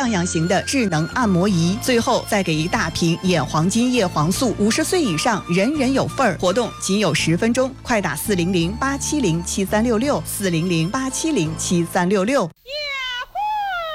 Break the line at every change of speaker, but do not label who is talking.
向阳型的智能按摩仪，最后再给一大瓶眼黄金叶黄素，50岁以上人人有份儿。活动仅有10分钟，快打400-870-7366，400-870-7366。